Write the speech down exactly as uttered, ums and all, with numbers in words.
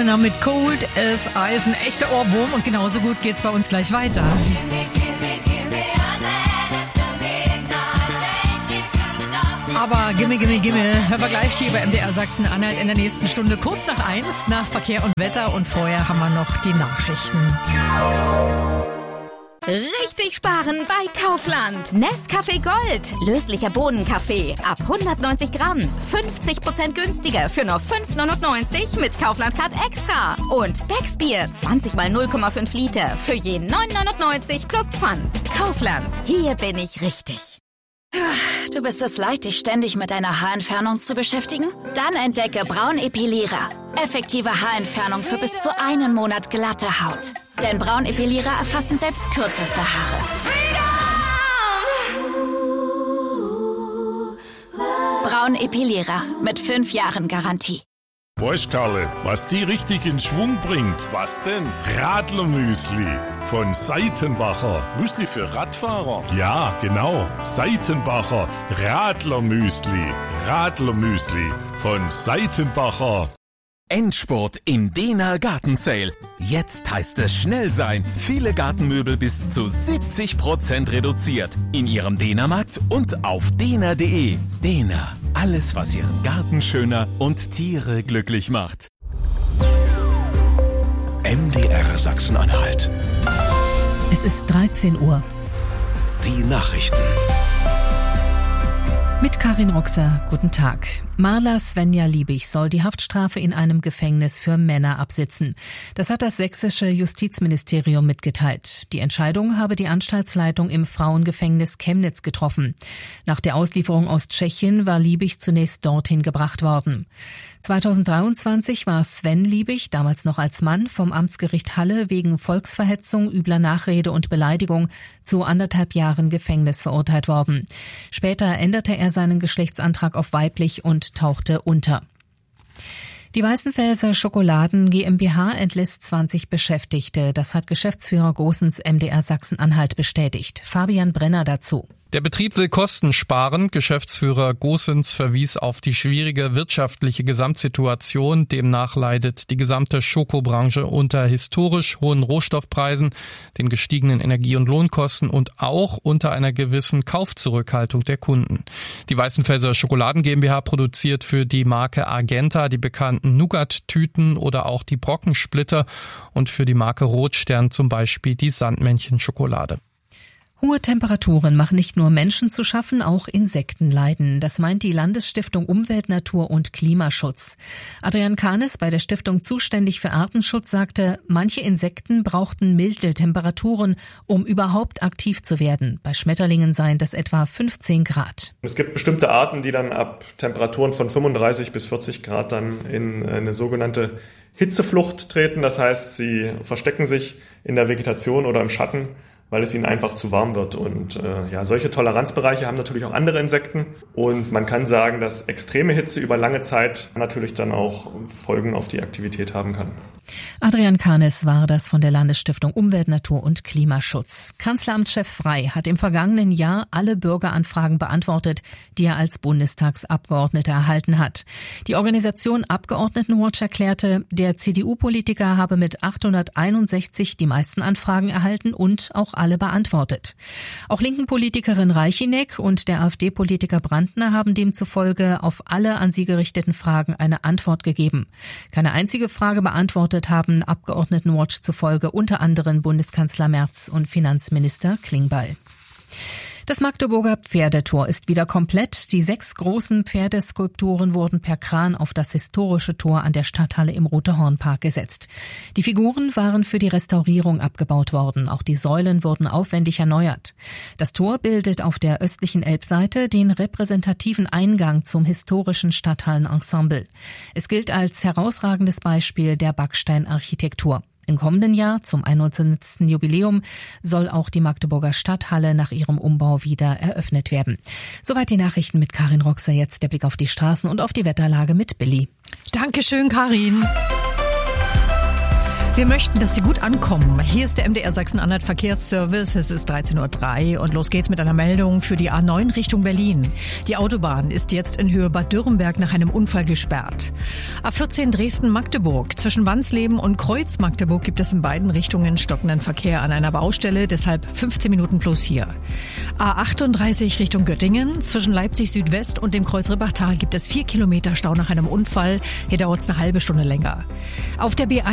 Rihanna mit Cold as Ice, ein echter Ohrwurm und genauso gut geht's bei uns gleich weiter. Aber gimme, gimme, gimme, hören wir gleich hier bei M D R Sachsen-Anhalt in der nächsten Stunde kurz nach eins, nach Verkehr und Wetter und vorher haben wir noch die Nachrichten. Richtig sparen bei Kaufland. Nescafé Gold. Löslicher Bohnenkaffee. Ab hundertneunzig Gramm. fünfzig Prozent günstiger für nur fünf neunundneunzig mit Kaufland Card Extra. Und Becks Bier. zwanzig mal null Komma fünf Liter. Für je neun neunundneunzig plus Pfand. Kaufland. Hier bin ich richtig. Du bist es leid, dich ständig mit deiner Haarentfernung zu beschäftigen? Dann entdecke Braunepilierer. Effektive Haarentfernung für bis zu einen Monat glatte Haut. Denn Braunepilierer erfassen selbst kürzeste Haare. Braunepilierer mit fünf Jahren Garantie. Weißt, Karle, was die richtig in Schwung bringt? Was denn? Radlermüsli von Seitenbacher. Müsli für Radfahrer? Ja, genau. Seitenbacher Radlermüsli. Radlermüsli von Seitenbacher. Endspurt im Dena Garten Sale. Jetzt heißt es schnell sein. Viele Gartenmöbel bis zu siebzig Prozent reduziert. In Ihrem Dena-Markt und auf dena punkt de. Dena. Alles, was Ihren Garten schöner und Tiere glücklich macht. M D R Sachsen-Anhalt. Es ist dreizehn Uhr. Die Nachrichten. Mit Karin Roxer, guten Tag. Marla Svenja Liebig soll die Haftstrafe in einem Gefängnis für Männer absitzen. Das hat das sächsische Justizministerium mitgeteilt. Die Entscheidung habe die Anstaltsleitung im Frauengefängnis Chemnitz getroffen. Nach der Auslieferung aus Tschechien war Liebig zunächst dorthin gebracht worden. zweitausenddreiundzwanzig war Sven Liebig, damals noch als Mann, vom Amtsgericht Halle wegen Volksverhetzung, übler Nachrede und Beleidigung zu anderthalb Jahren Gefängnis verurteilt worden. Später änderte er seinen Geschlechtsantrag auf weiblich und tauchte unter. Die Weißenfelser Schokoladen GmbH entlässt zwanzig Beschäftigte. Das hat Geschäftsführer Goossens M D R Sachsen-Anhalt bestätigt. Fabian Brenner dazu. Der Betrieb will Kosten sparen. Geschäftsführer Goossens verwies auf die schwierige wirtschaftliche Gesamtsituation. Demnach leidet die gesamte Schokobranche unter historisch hohen Rohstoffpreisen, den gestiegenen Energie- und Lohnkosten und auch unter einer gewissen Kaufzurückhaltung der Kunden. Die Weißenfelser Schokoladen GmbH produziert für die Marke Argenta die bekannten Nougat-Tüten oder auch die Brockensplitter und für die Marke Rotstern zum Beispiel die Sandmännchen-Schokolade. Hohe Temperaturen machen nicht nur Menschen zu schaffen, auch Insekten leiden. Das meint die Landesstiftung Umwelt, Natur und Klimaschutz. Adrian Kahnes, bei der Stiftung zuständig für Artenschutz, sagte, manche Insekten brauchten milde Temperaturen, um überhaupt aktiv zu werden. Bei Schmetterlingen seien das etwa fünfzehn Grad. Es gibt bestimmte Arten, die dann ab Temperaturen von fünfunddreißig bis vierzig Grad dann in eine sogenannte Hitzeflucht treten. Das heißt, sie verstecken sich in der Vegetation oder im Schatten, weil es ihnen einfach zu warm wird. Und äh, ja, solche Toleranzbereiche haben natürlich auch andere Insekten. Und man kann sagen, dass extreme Hitze über lange Zeit natürlich dann auch Folgen auf die Aktivität haben kann. Adrian Kahnes war das von der Landesstiftung Umwelt, Natur und Klimaschutz. Kanzleramtschef Frey hat im vergangenen Jahr alle Bürgeranfragen beantwortet, die er als Bundestagsabgeordneter erhalten hat. Die Organisation Abgeordnetenwatch erklärte, der C D U-Politiker habe mit achthunderteinundsechzig die meisten Anfragen erhalten und auch alle beantwortet. Auch linken Politikerin Reichinek und der AfD-Politiker Brandner haben demzufolge auf alle an sie gerichteten Fragen eine Antwort gegeben. Keine einzige Frage beantwortet haben Abgeordnetenwatch zufolge unter anderem Bundeskanzler Merz und Finanzminister Klingbeil. Das Magdeburger Pferdetor ist wieder komplett. Die sechs großen Pferdeskulpturen wurden per Kran auf das historische Tor an der Stadthalle im Rote-Horn-Park gesetzt. Die Figuren waren für die Restaurierung abgebaut worden. Auch die Säulen wurden aufwendig erneuert. Das Tor bildet auf der östlichen Elbseite den repräsentativen Eingang zum historischen Stadthallenensemble. Es gilt als herausragendes Beispiel der Backsteinarchitektur. Im kommenden Jahr, zum einhundertsten Jubiläum, soll auch die Magdeburger Stadthalle nach ihrem Umbau wieder eröffnet werden. Soweit die Nachrichten mit Karin Roxer. Jetzt der Blick auf die Straßen und auf die Wetterlage mit Billy. Dankeschön, Karin. Wir möchten, dass Sie gut ankommen. Hier ist der M D R Sachsen-Anhalt Verkehrsservice. Es ist dreizehn Uhr drei und los geht's mit einer Meldung für die A neun Richtung Berlin. Die Autobahn ist jetzt in Höhe Bad Dürrenberg nach einem Unfall gesperrt. A vierzehn Dresden-Magdeburg. Zwischen Wansleben und Kreuz-Magdeburg gibt es in beiden Richtungen stockenden Verkehr an einer Baustelle, deshalb fünfzehn Minuten plus hier. A achtunddreißig Richtung Göttingen. Zwischen Leipzig Südwest und dem Kreuz-Ribbachtal gibt es vier Kilometer Stau nach einem Unfall. Hier dauert es eine halbe Stunde länger. Auf der B